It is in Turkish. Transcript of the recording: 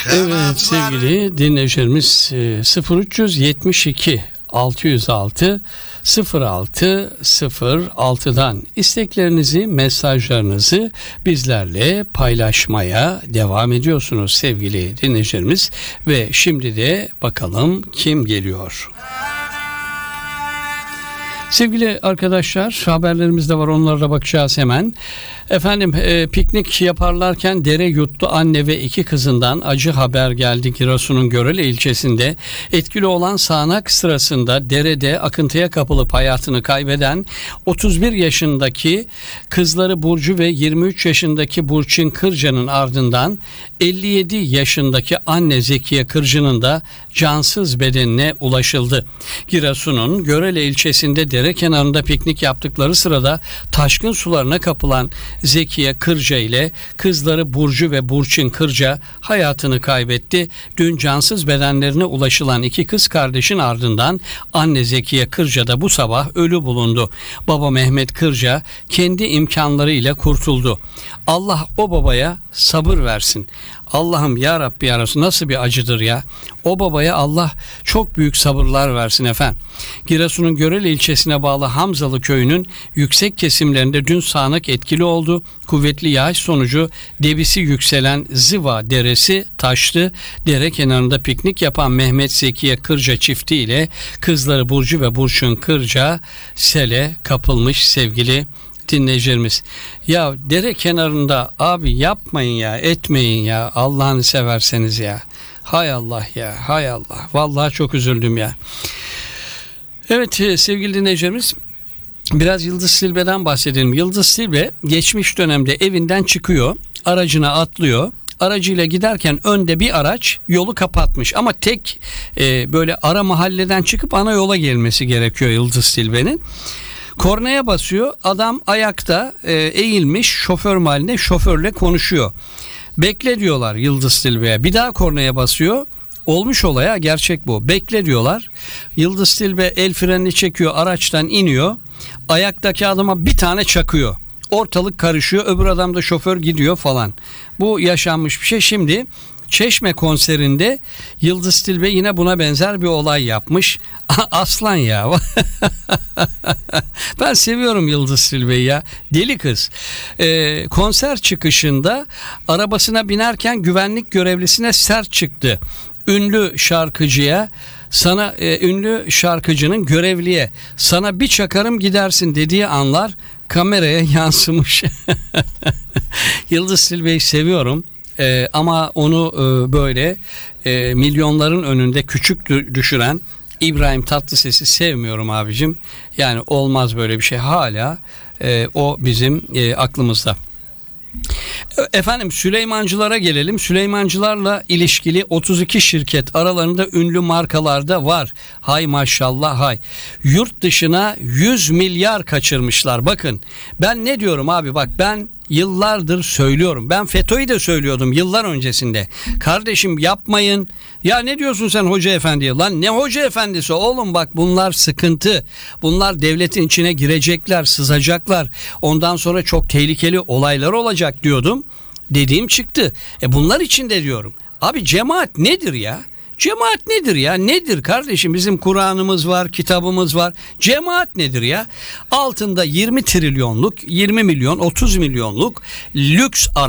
Evet sevgili dinleyicilerimiz 0372 606 0606'dan isteklerinizi, mesajlarınızı bizlerle paylaşmaya devam ediyorsunuz sevgili dinleyicilerimiz. Ve şimdi de bakalım kim geliyor? Sevgili arkadaşlar, haberlerimiz de var, onlara da bakacağız hemen. Efendim piknik yaparlarken dere yuttu anne ve iki kızından acı haber geldi. Giresun'un Görele ilçesinde etkili olan sağanak sırasında derede akıntıya kapılıp hayatını kaybeden 31 yaşındaki kızları Burcu ve 23 yaşındaki Burçin Kırca'nın ardından 57 yaşındaki anne Zekiye Kırca'nın da cansız bedenine ulaşıldı. Giresun'un Görele ilçesinde dere kenarında piknik yaptıkları sırada taşkın sularına kapılan Zekiye Kırca ile kızları Burcu ve Burçin Kırca hayatını kaybetti. Dün cansız bedenlerine ulaşılan iki kız kardeşin ardından anne Zekiye Kırca da bu sabah ölü bulundu. Baba Mehmet Kırca kendi imkanlarıyla kurtuldu. Allah o babaya sabır versin. Allah'ım ya Rabbi ya Resul, nasıl bir acıdır ya. O babaya Allah çok büyük sabırlar versin efendim. Giresun'un Görele ilçesine bağlı Hamzalı köyünün yüksek kesimlerinde dün sağanak etkili oldu. Kuvvetli yağış sonucu debisi yükselen Zıva Deresi taştı. Dere kenarında piknik yapan Mehmet Zekiye Kırca çifti ile kızları Burcu ve Burçin Kırca sele kapılmış sevgili dinleyicilerimiz. Ya dere kenarında abi yapmayın ya, etmeyin ya, Allah'ını severseniz ya. Hay Allah ya, hay Allah. Vallahi çok üzüldüm ya. Evet sevgili dinleyicilerimiz, biraz Yıldız Silbe'den bahsedelim. Yıldız Silbe geçmiş dönemde evinden çıkıyor, aracına atlıyor. Aracıyla giderken önde bir araç yolu kapatmış ama tek böyle ara mahalleden çıkıp ana yola gelmesi gerekiyor Yıldız Silbe'nin. Kornaya basıyor, adam ayakta eğilmiş şoför mahalline, şoförle konuşuyor. Bekle diyorlar Yıldız Tilbe'ye. Bir daha kornaya basıyor. Olmuş olaya, gerçek bu. Bekle diyorlar. Yıldız Tilbe el frenini çekiyor, araçtan iniyor. Ayaktaki adama bir tane çakıyor. Ortalık karışıyor, öbür adam da şoför gidiyor falan. Bu yaşanmış bir şey. Şimdi Çeşme konserinde Yıldız Tilbe yine buna benzer bir olay yapmış. Aslan ya. Ben seviyorum Yıldız Tilbe'yi ya. Deli kız. Konser çıkışında arabasına binerken güvenlik görevlisine sert çıktı. Ünlü şarkıcının görevliye sana bir çakarım gidersin dediği anlar kameraya yansımış. Yıldız Tilbe'yi seviyorum. Ama onu böyle milyonların önünde küçük düşüren İbrahim Tatlıses'i sevmiyorum abicim. Yani olmaz böyle bir şey, hala o bizim aklımızda. Efendim Süleymancılara gelelim. Süleymancılarla ilişkili 32 şirket, aralarında ünlü markalarda var. Hay maşallah hay. Yurt dışına 100 milyar kaçırmışlar. Bakın ben ne diyorum abi, bak ben yıllardır söylüyorum. Ben FETÖ'yü de söylüyordum yıllar öncesinde. Kardeşim yapmayın. Ya ne diyorsun sen hoca efendiye? Lan ne hoca efendisi oğlum, bak bunlar sıkıntı. Bunlar devletin içine girecekler, sızacaklar. Ondan sonra çok tehlikeli olaylar olacak diyordum. Dediğim çıktı. Bunlar için de diyorum. Abi cemaat nedir ya? Cemaat nedir ya? Nedir kardeşim? Bizim Kur'an'ımız var, kitabımız var. Cemaat nedir ya? Altında 20 trilyonluk, 20 milyon, 30 milyonluk lüks